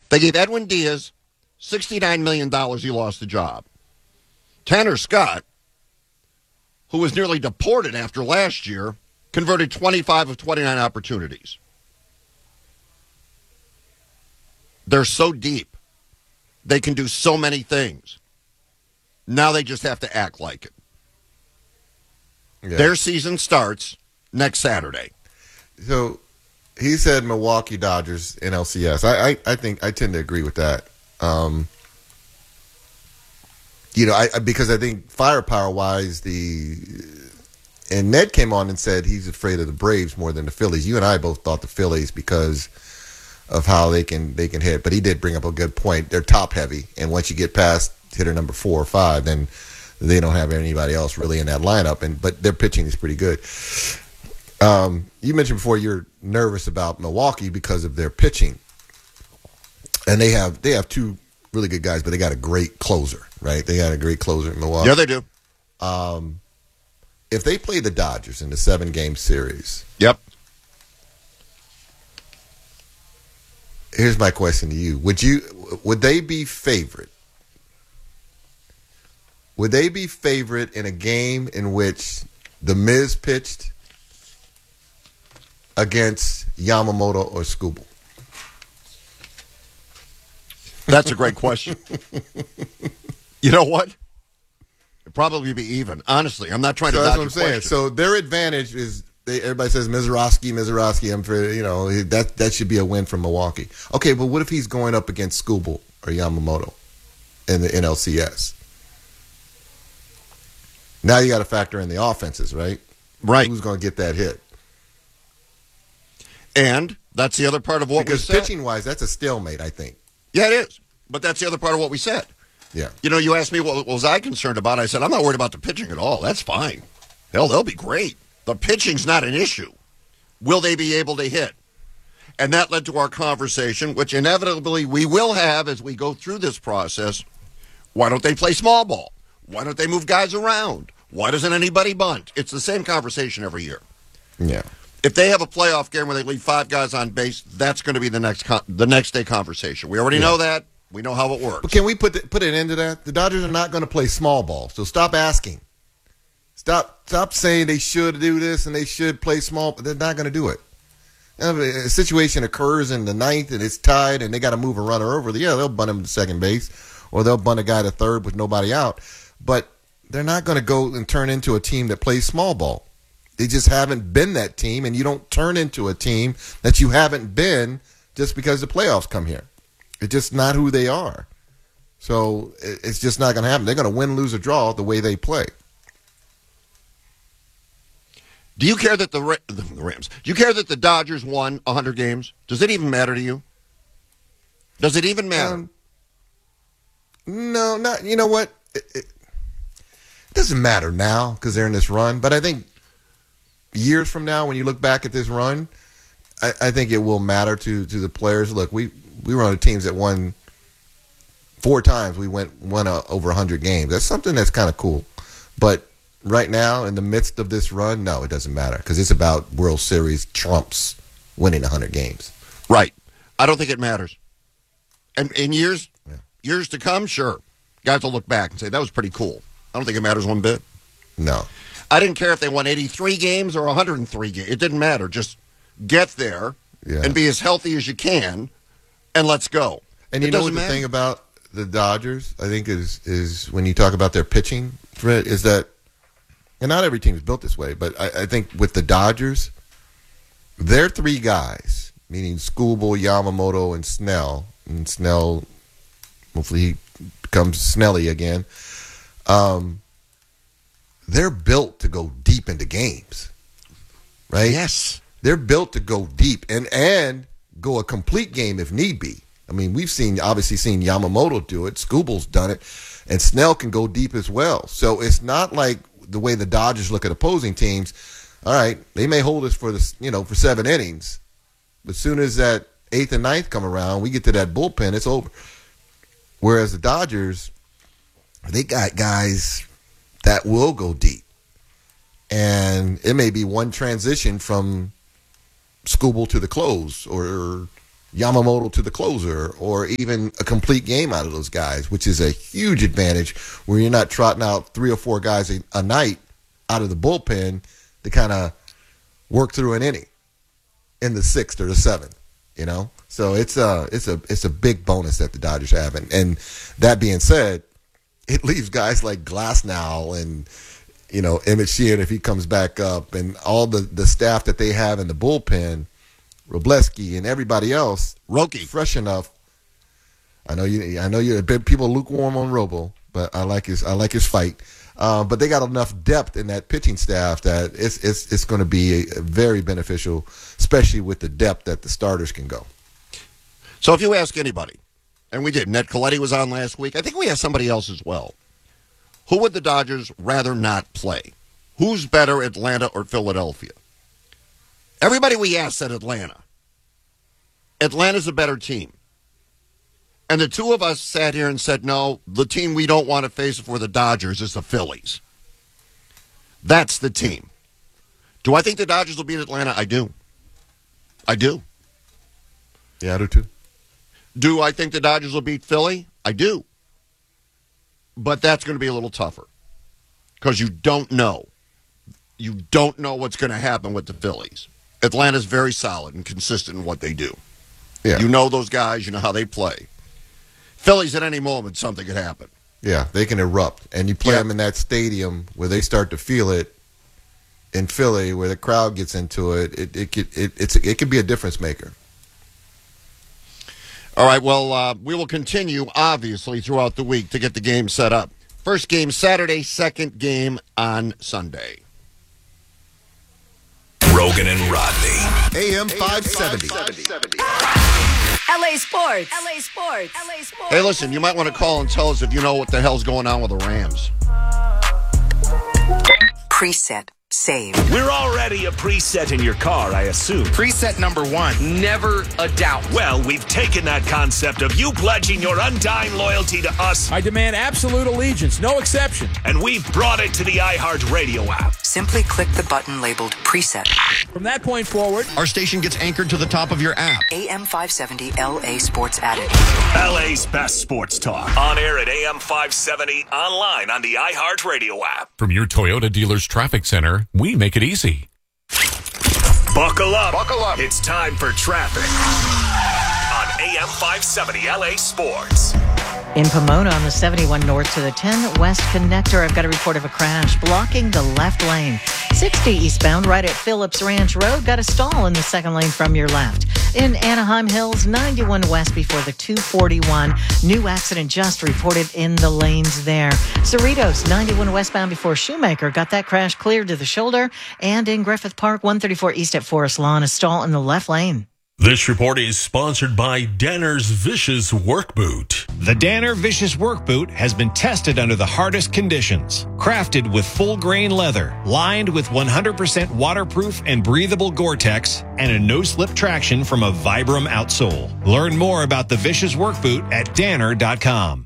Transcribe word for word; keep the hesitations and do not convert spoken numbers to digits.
They gave Edwin Diaz sixty-nine million dollars. He lost the job. Tanner Scott, who was nearly deported after last year, converted twenty-five of twenty-nine opportunities. They're so deep. They can do so many things. Now they just have to act like it. Yeah. Their season starts next Saturday. So he said Milwaukee Dodgers N L C S. I, I, I think I tend to agree with that. Um, you know, I because I think firepower wise, the and Ned came on and said he's afraid of the Braves more than the Phillies. You and I both thought the Phillies because of how they can they can hit, but he did bring up a good point. They're top heavy, and once you get past hitter number four or five, then they don't have anybody else really in that lineup. And but their pitching is pretty good. Um, you mentioned before you're nervous about Milwaukee because of their pitching, and they have they have two really good guys, but they got a great closer, right? They got a great closer in Milwaukee. Yeah, they do. Um, if they play the Dodgers in the seven game series, yep. Here's my question to you: Would you would they be favorite? Would they be favorite in a game in which the Miz pitched against Yamamoto or Skubal? That's a great question. You know what? It'd probably be even. Honestly, I'm not trying so to dodge dodge that's what I'm saying. question. So their advantage is they, everybody says Mizorowski, Mizorowski. I'm for you know that that should be a win for Milwaukee. Okay, but what if he's going up against Skubal or Yamamoto in the N L C S? Now you got to factor in the offenses, right? Right. Who's going to get that hit? And that's the other part of what because we said. Pitching-wise, that's a stalemate, I think. Yeah, it is. But that's the other part of what we said. Yeah. You know, you asked me what was I concerned about. I said, I'm not worried about the pitching at all. That's fine. Hell, they'll be great. The pitching's not an issue. Will they be able to hit? And that led to our conversation, which inevitably we will have as we go through this process. Why don't they play small ball? Why don't they move guys around? Why doesn't anybody bunt? It's the same conversation every year. Yeah. If they have a playoff game where they leave five guys on base, that's going to be the next con- the next day conversation. We already yeah. know that. We know how it works. But can we put the, put it into that? The Dodgers are not going to play small ball, so stop asking. Stop stop saying they should do this and they should play small. They're not going to do it. If a situation occurs in the ninth and it's tied and they got to move a runner over, yeah, they'll bunt him to second base or they'll bunt a guy to third with nobody out. But they're not going to go and turn into a team that plays small ball. They just haven't been that team, and you don't turn into a team that you haven't been just because the playoffs come here. It's just not who they are. So it's just not going to happen. They're going to win, lose, or draw the way they play. Do you care that the, Ra- the Rams, do you care that the Dodgers won one hundred games? Does it even matter to you? Does it even matter? Um, no, not, you know what? It, it, it doesn't matter now because they're in this run, but I think years from now, when you look back at this run, I, I think it will matter to, to the players. Look, we, we were on the teams that won four times. We went won uh, over one hundred games. That's something that's kind of cool. But right now, in the midst of this run, no, it doesn't matter because it's about World Series trumps winning one hundred games. Right. I don't think it matters. And in years, yeah. years to come, sure, guys will look back and say, that was pretty cool. I don't think it matters one bit. No. I didn't care if they won eighty-three games or one hundred three games. It didn't matter. Just get there yeah. and be as healthy as you can, and let's go. And you it know what the matter. thing about the Dodgers, I think, is is when you talk about their pitching, Fred, is that, and not every team is built this way, but I, I think with the Dodgers, their three guys, meaning Skubal, Yamamoto, and Snell, and Snell, hopefully he becomes Snelly again, um, they're built to go deep into games, right? Yes. They're built to go deep and, and go a complete game if need be. I mean, we've seen obviously seen Yamamoto do it. Skubal's done it. And Snell can go deep as well. So it's not like the way the Dodgers look at opposing teams. All right, they may hold us for the, you know, for seven innings. But as soon as that eighth and ninth come around, we get to that bullpen, it's over. Whereas the Dodgers, they got guys that will go deep. And it may be one transition from Skubal to the close or Yamamoto to the closer, or even a complete game out of those guys, which is a huge advantage where you're not trotting out three or four guys a, a night out of the bullpen to kind of work through an inning in the sixth or the seventh, you know? So it's a, it's a, it's a big bonus that the Dodgers have. And, and that being said, it leaves guys like Glasnow and, you know, Emmett Sheehan, if he comes back up, and all the, the staff that they have in the bullpen, Robleski and everybody else, Roki, fresh enough. I know you. I know you're a bit people lukewarm on Robo, but I like his. I like his fight. Uh, but they got enough depth in that pitching staff that it's it's it's going to be a, a very beneficial, especially with the depth that the starters can go. So if you ask anybody, and we did, Ned Coletti was on last week. I think we asked somebody else as well. Who would the Dodgers rather not play? Who's better, Atlanta or Philadelphia? Everybody we asked said Atlanta. Atlanta's a better team. And the two of us sat here and said, no, the team we don't want to face for the Dodgers is the Phillies. That's the team. Do I think the Dodgers will beat Atlanta? I do. I do. Yeah, I do too. Do I think the Dodgers will beat Philly? I do. But that's going to be a little tougher because you don't know. You don't know what's going to happen with the Phillies. Atlanta's very solid and consistent in what they do. Yeah. You know those guys. You know how they play. Phillies, at any moment, something could happen. Yeah, they can erupt. And you play Yeah. them in that stadium where they start to feel it in Philly, where the crowd gets into it. It it could, it, it's, it could be a difference maker. All right, well, uh, we will continue, obviously, throughout the week to get the game set up. First game Saturday, second game on Sunday. Rogan and Rodney. A M five seventy. L A Sports. L A Sports. L A Sports. Hey, listen, you might want to call and tell us if you know what the hell's going on with the Rams. Preset. Save. We're already a preset in your car, I assume. Preset number one, never a doubt. Well, we've taken that concept of you pledging your undying loyalty to us, I demand absolute allegiance, no exception. and we've brought it to the iHeartRadio app. Simply click the button labeled Preset. From that point forward, Our station gets anchored to the top of your app. A M five seventy L A Sports added. L A's best sports talk. On air at A M five seventy, online on the iHeartRadio app. From your Toyota dealer's traffic center, we make it easy. Buckle up. Buckle up. It's time for traffic on A M five seventy L A Sports. In Pomona on the seventy-one north to the ten west connector, I've got a report of a crash blocking the left lane. sixty eastbound right at Phillips Ranch Road, got a stall in the second lane from your left. In Anaheim Hills, ninety-one west before the two forty-one. New accident just reported in the lanes there. Cerritos, ninety-one westbound before Shoemaker, got that crash cleared to the shoulder. And in Griffith Park, one thirty-four east at Forest Lawn, a stall in the left lane. This report is sponsored by Danner's Vicious Work Boot. The Danner Vicious Work Boot has been tested under the hardest conditions. Crafted with full-grain leather, lined with one hundred percent waterproof and breathable Gore-Tex, and a no-slip traction from a Vibram outsole. Learn more about the Vicious Work Boot at danner dot com.